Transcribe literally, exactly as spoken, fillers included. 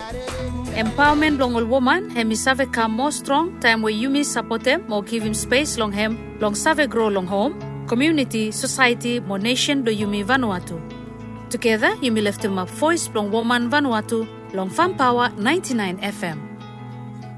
Empowerment long all woman, hemi save come more strong, time where you miss support them, more give him space long hem, long save grow long home, community, society, more nation do Yumi Vanuatu. Together, Yumi left him up voice long woman Vanuatu, long Fun Power ninety-nine F M.